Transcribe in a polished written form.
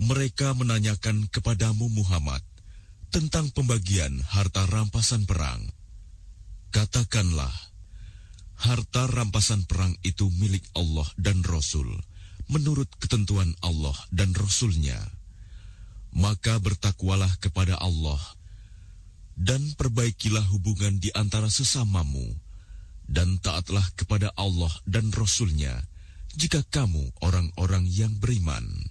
Mereka menanyakan kepadamu Muhammad tentang pembagian harta rampasan perang. Katakanlah, harta rampasan perang itu milik Allah dan Rasul, menurut ketentuan Allah dan Rasul-Nya. Maka bertakwalah kepada Allah, dan perbaikilah hubungan di antara sesamamu, dan taatlah kepada Allah dan Rasul-Nya, jika kamu orang-orang yang beriman.